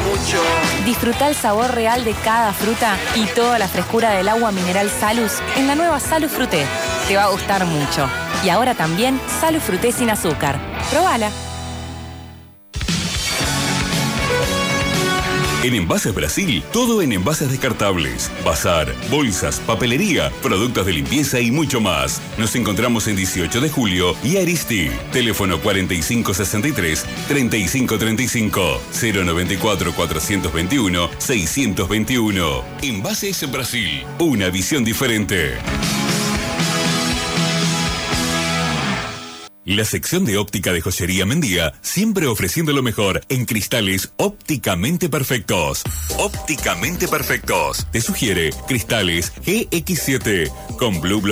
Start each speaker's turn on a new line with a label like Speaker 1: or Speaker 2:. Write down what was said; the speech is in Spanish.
Speaker 1: mucho.
Speaker 2: Disfruta el sabor real de cada fruta y toda la frescura del agua mineral Salus en la nueva Salus Fruté. Te va a gustar mucho. Y ahora también Salus Fruté sin azúcar. Probala.
Speaker 3: En Envases Brasil, todo en envases descartables, bazar, bolsas, papelería, productos de limpieza y mucho más. Nos encontramos en 18 de julio y Aristí. Teléfono 4563-3535, 094-421-621. Envases Brasil, una visión diferente. La sección de óptica de Joyería Mendía, siempre ofreciendo lo mejor en cristales ópticamente perfectos. Ópticamente perfectos. Te sugiere cristales GX7 con Blue